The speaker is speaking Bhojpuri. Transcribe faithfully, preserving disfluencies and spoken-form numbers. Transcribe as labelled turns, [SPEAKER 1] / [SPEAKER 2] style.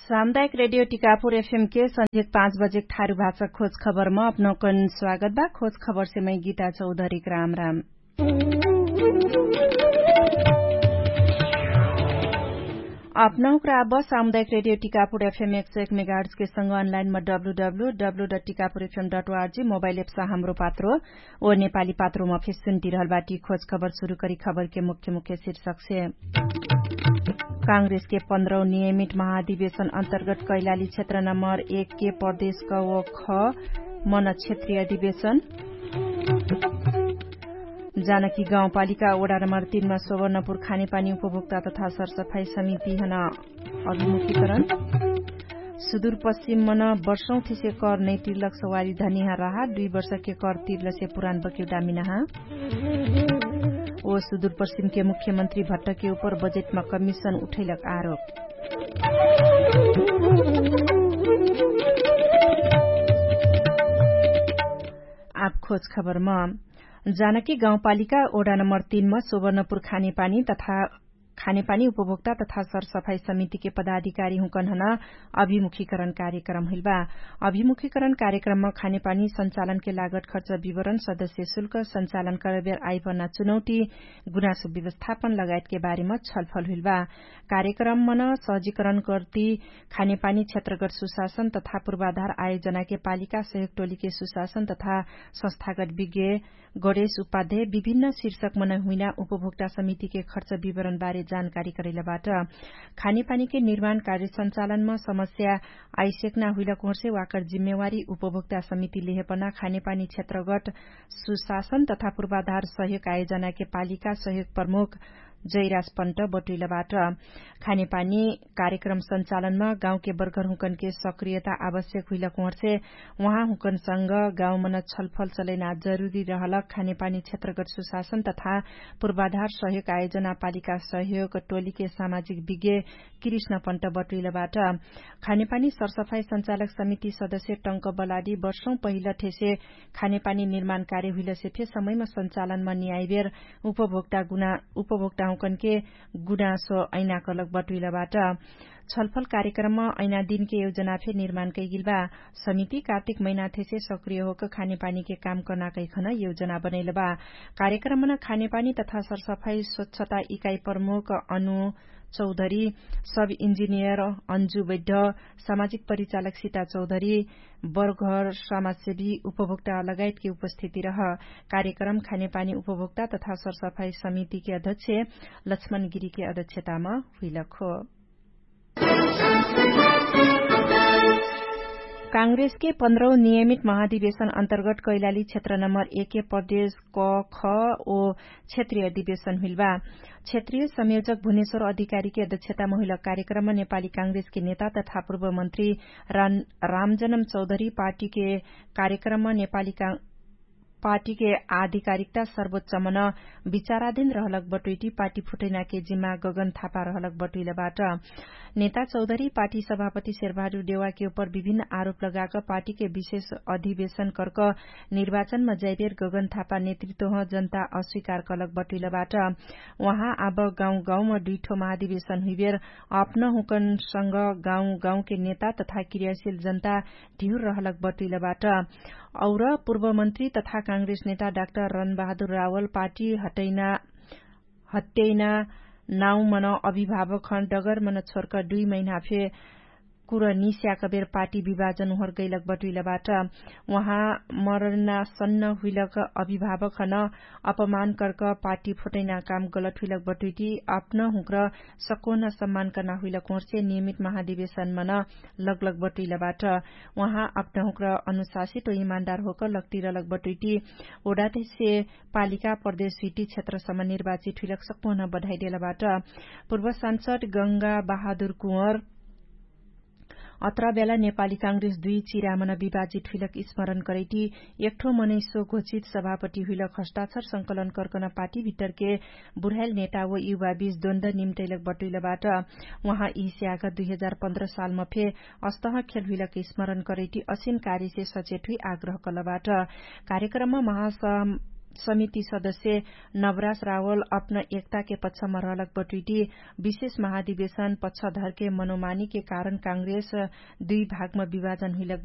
[SPEAKER 1] सामुदायिक रेडियो टिकापुर एफएम के संजीत पाँच बजे ठारू भाषा खोज खबर में अपनो कन स्वागत बा। खोज खबर से मैं गीता चौधरी राम राम। अपना अब सामुदायिक रेडियो टिकापुर एफएम एक सौ एक मेगाहर्ट्ज के संग अनलाइन में डब्लू डब्लू डब्लू डट टिकापुर एफएम डट ओआरजी मोबाइल एप से हाम्रो पात्रो ओ नेपाली पात्रो में फिर सुनती रहल बाटी। खोज खबर शुरू करी खबर के मुख्य मुख्य शीर्षक से कांग्रेस के पन्ध्रौं नियमित महाधिवेशन अंतर्गत कैलाली क्षेत्र नंबर एक के प्रदेश क वो ख मन क्षेत्रीय अधिवेशन। जानकी गाउँपालिका वडा नम्बर तीन में स्वर्णपुर खानेपानी उपभोक्ता तथा सरसफाई समिति हना अभिमुखीकरण। सुदूरपश्चिम मन वर्षौं थिसे कर नै तिर्लक सवारी धनिहा रहा दुई वर्ष के कर तिर्ल से पुरान बक्यू डामिनहा। ओ सुदूरपश्चिम के मुख्यमंत्री भट्ट के ऊपर बजट में कमीशन उठैलक आरोप। आप खोज खबर में जानकी गाउँपालिका ओडा नम्बर तीन में स्वर्णपुर खानेपानी तथा खानेपानी उपभोक्ता तथा सरसफाई समिति के पदाधिकारी हुकन हना अभिमुखीकरण कार्यक्रम हिलबा। अभिमुखीकरण कार्यक्रम में खानेपानी संचालन के लागत खर्च विवरण, सदस्य शुल्क, संचालन करबेर आइपर्ना चुनौती, गुनासो व्यवस्थापन लगायत के बारे में छलफल हिलबा। कार्यक्रम में सहजीकरण गर्ती खानेपानी क्षेत्रगत सुशासन तथा पूर्वाधार आयोजना के पालिका सहयोग टोली के सुशासन तथा संस्थागत विज्ञ गणेश उपाध्याय विभिन्न शीर्षक मन हुइना उपभोक्ता समिति के खर्च विवरण बारे जानकारी करेलाबाट खानेपानी के निर्माण कार्य संचालनमा समस्या आइसेक्ना हुइला कोर्से वाकर जिम्मेवारी उपभोक्ता समिति लेहेपना खानेपानी क्षेत्रगत सुशासन तथा पूर्वाधार सहयोग आयोजना के पालिका सहयोग प्रमुख जयराज पन्त बटुइलाबाट खानेपानी कार्यक्रम संचालनमा गाउँ के वर्गर हुकन के सक्रियता आवश्यक हुइला कोर्से वहाँ हुकनसँग गाउँ मन छलफल चलेना जरूरी रहलक। खानेपानी क्षेत्रगत सुशासन तथा पूर्वाधार सहयोग आयोजना पालिका सहयोग टोली के सामाजिक विज्ञ कृष्ण पन्त बटुइलाबाट खानेपानी सरसफाई संचालक समिति सदस्य टंक बलाडी वर्षौं पहिला ठेसे खानेपानी निर्माण कार्य हुइला से फे समयमा संचालनमा निआइबेर उपभोक्ता गुना उपभोक्ता हुकन के गुनासो ऐना कलक बटुइलाबाट छलफल कार्यक्रममा ऐना दिन के योजना फे निर्माण कैगिलबा। समिति कार्तिक महीना थेसे सक्रिय होकर खानेपानी के काम करना कैखन योजना बनैलबा। कार्यक्रममा खानेपानी तथा सरसफाई स्वच्छता इकाई प्रमुख अनु चौधरी, सब इंजिनियर अंजू वैद्य, सामाजिक परिचालक सीता चौधरी, बरघर समाजसेवी उपभोक्ता लगायत की उपस्थिति रह। कार्यक्रम खानेपानी उपभोक्ता तथा सरसफाई समिति के अध्यक्ष लक्ष्मण गिरी के अध्यक्षतामा हुइलक हो। कांग्रेस के पन्ध्रौं नियमित महाधिवेशन अंतर्गत कैलाली क्षेत्र नंबर एक के प्रदेश क ख ओ क्षेत्रीय अधिवेशन हुइलबा। क्षेत्रीय संयोजक भुवनेश्वर अधिकारी की अध्यक्षता में हुइलक कार्यक्रम में नेपाली कांग्रेस के नेता तथा पूर्व मंत्री रामजनम चौधरी पार्टी के कार्यक्रम में नेपाली पार्टी के आधिकारिकता सर्वोच्च मन विचाराधीन रहलक बटुइटी पार्टी फुटैना के जिम्मा गगन थापा रहलक बटुइलाबाट नेता चौधरी पार्टी सभापति शेरबहादुर देउवा के ऊपर विभिन्न आरोप लगाकर पार्टी के विशेष अधिवेशन करक निर्वाचन में जयबेर गगन थापा नेतृत्व जनता अस्वीकार कलक बटुइलाबाट वहाँ अब गाउँ गाउँ में दुईठो महाधिवेशन हुइबेर आफ्नो हुकनसँग गाउँ गाउँ के नेता तथा क्रियाशील जनता ढिउर रहलक बटुइलाबाट और पूर्व मंत्री तथा कांग्रेस नेता डाक्टर रणबहादुर रावल पार्टी हटैना हत्यैना नाउ मन अभिभावक खन डगर मन छोड़क दुई महीना फे कुर निस्याकबेर पार्टी विभाजन उहर गैलक बटुइलाबाट वहाँ मरना सन्न हुइलक अभिभावक खन अपमान करक पार्टी फुटैना काम गलत हुइलक बटुइटी आफ्नो हुक्र सकोन सम्मान करना हुइलक कोर्से नियमित महाधिवेशन मन लगलग बटुइलाबाट वहाँ आफ्नो हुक्र अनुशासित और ईमानदार होकर लगतिरलक बटुइटी ओडाते से पालिका प्रदेश सिटी क्षेत्रसम्म निर्वाचित हुइलक सकोन बधाई देलाबाट पूर्व सांसद गंगा बहादुर कुंवर अत्र बेला नेपाली कांग्रेस दुई चिरामन विभाजित हुइलक स्मरण करैटी एकठो मनैसो घोषित सभापति हुइलक हस्ताक्षर संकलन करकन पार्टी भित्र के बुढ़ाइल नेता व युवा बीच द्वन्द निम्तैलक बटुइलाबाट वहाँ यी स्याग दुई हजार पन्ध्र सालमा फे अस्तह खेल हुइलक स्मरण करैटी असीन कार्य से सचेत हुई आग्रह कलबाट कार्यक्रममा महासभा समिति सदस्य नवराज रावल अपना एकता के पक्ष में रहलक बटुटी विशेष महाधिवेशन पक्षधर के मनोमानी के कारण कांग्रेस दुई भाग में विभाजन हुइलक